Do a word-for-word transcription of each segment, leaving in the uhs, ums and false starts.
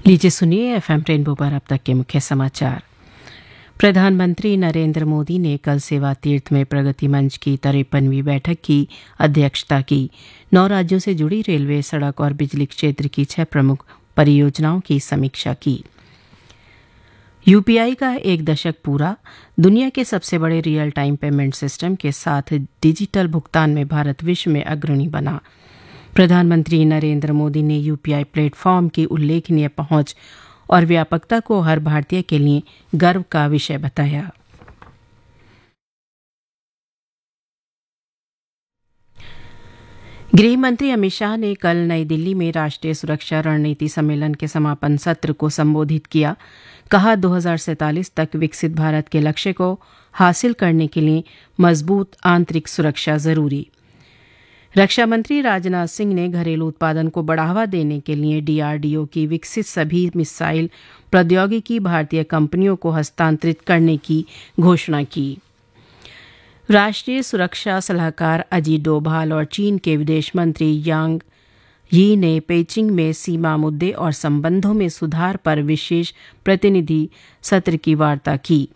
लीजिए सुनिए F M rainbow पर अब तक के मुख्य समाचार। प्रधानमंत्री नरेंद्र मोदी ने कल सेवा तीर्थ में प्रगति मंच की तिरपनवीं बैठक की अध्यक्षता की। नौ राज्यों से जुड़ी रेलवे, सड़क और बिजली क्षेत्र की छह प्रमुख परियोजनाओं की समीक्षा की। यूपीआई का एक दशक पूरा। दुनिया के सबसे बड़े रियल टाइम पेमेंट सिस्टम के साथ डिजिटल भुगतान में भारत विश्व में अग्रणी बना। प्रधानमंत्री नरेंद्र मोदी ने यूपीआई प्लेटफॉर्म की उल्लेखनीय पहुंच और व्यापकता को हर भारतीय के लिए गर्व का विषय बताया। गृह मंत्री अमित शाह ने कल नई दिल्ली में राष्ट्रीय सुरक्षा रणनीति सम्मेलन के समापन सत्र को संबोधित किया। कहा, दो हज़ार सैंतालीस तक विकसित भारत के लक्ष्य को हासिल करने के लिए मजबूत आंतरिक सुरक्षा जरूरी। रक्षा मंत्री राजनाथ सिंह ने घरेलू उत्पादन को बढ़ावा देने के लिए डीआरडीओ की विकसित सभी मिसाइल प्रौद्योगिकी भारतीय कंपनियों को हस्तांतरित करने की घोषणा की। राष्ट्रीय सुरक्षा सलाहकार अजीत डोभाल और चीन के विदेश मंत्री यांग यी ने पेइचिंग में सीमा मुद्दे और संबंधों में सुधार पर विशेष प्रतिनिधि सत्र की वार्ता की।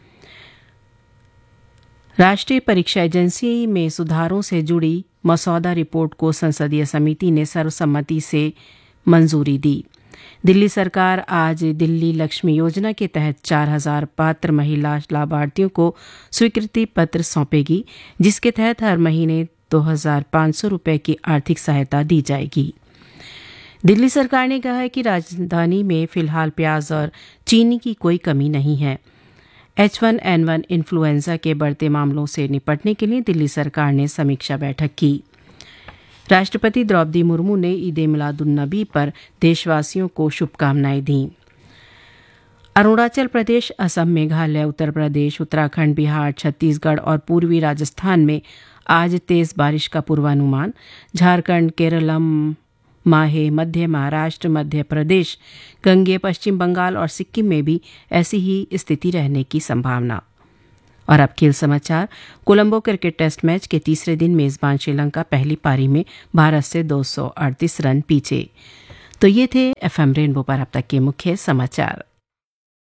राष्ट्रीय परीक्षा एजेंसी में सुधारों से जुड़ी मसौदा रिपोर्ट को संसदीय समिति ने सर्वसम्मति से मंजूरी दी। दिल्ली सरकार आज दिल्ली लक्ष्मी योजना के तहत चार हजार पात्र महिला लाभार्थियों को स्वीकृति पत्र सौंपेगी, जिसके तहत हर महीने दो हजार पाँच सौ रुपये की आर्थिक सहायता दी जाएगी। दिल्ली सरकार ने कहा है कि राजधानी में फिलहाल प्याज और चीनी की कोई कमी नहीं है। H one N one influenza के बढ़ते मामलों से निपटने के लिए दिल्ली सरकार ने समीक्षा बैठक की। राष्ट्रपति द्रौपदी मुर्मू ने ईद ए मिलादुन्नबी पर देशवासियों को शुभकामनाएं दी। अरुणाचल प्रदेश, असम, मेघालय, उत्तर प्रदेश, उत्तराखंड, बिहार, छत्तीसगढ़ और पूर्वी राजस्थान में आज तेज बारिश का पूर्वानुमान। झारखंड, केरलम, माहे, मध्य महाराष्ट्र, मध्य प्रदेश, गंगे, पश्चिम बंगाल और सिक्किम में भी ऐसी ही स्थिति रहने की संभावना। और अब खेल समाचार। कोलंबो क्रिकेट टेस्ट मैच के तीसरे दिन मेजबान श्रीलंका पहली पारी में भारत से दो सौ अड़तीस रन पीछे। तो ये थे एफ एम रेनबो पर अब तक के मुख्य समाचार।